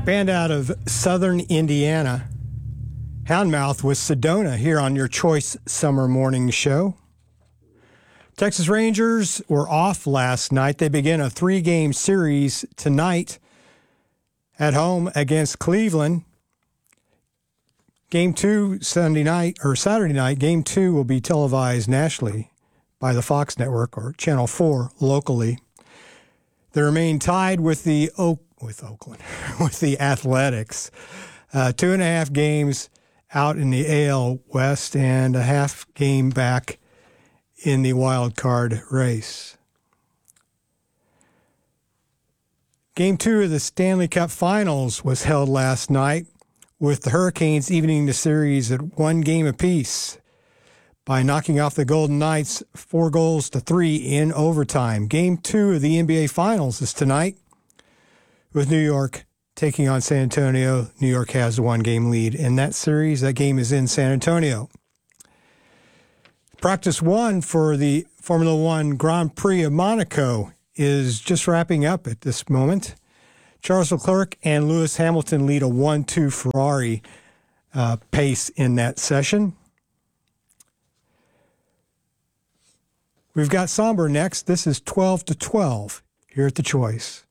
Band out of southern Indiana, Houndmouth with Sedona here on your Choice Summer Morning Show. Texas Rangers were off last night. They begin a 3-game series tonight at home against Cleveland. Game 2 Saturday night, Game 2 will be televised nationally by the Fox Network or Channel 4 locally. They remain tied with the Athletics. 2.5 games out in the AL West and a half game back in the wild card race. Game 2 of the Stanley Cup Finals was held last night, with the Hurricanes evening the series at 1 game apiece by knocking off the Golden Knights 4-3 in overtime. Game 2 of the NBA Finals is tonight, with New York taking on San Antonio. New York has a 1-game lead in that series. That game is in San Antonio. Practice 1 for the Formula One Grand Prix of Monaco is just wrapping up at this moment. Charles Leclerc and Lewis Hamilton lead a 1-2 Ferrari pace in that session. We've got Somber next. This is 12 to 12 here at The Choice.